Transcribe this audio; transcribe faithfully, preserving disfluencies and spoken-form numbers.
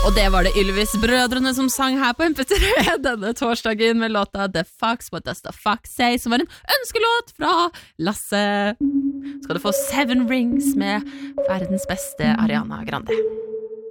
Og det var det Ylvis-brødrene som sang her på M P tre denne torsdagen med låta The Fox, What Does the Fox Say, som var en ønskelåt fra Lasse. Skal du få Seven Rings med verdens beste Ariana Grande.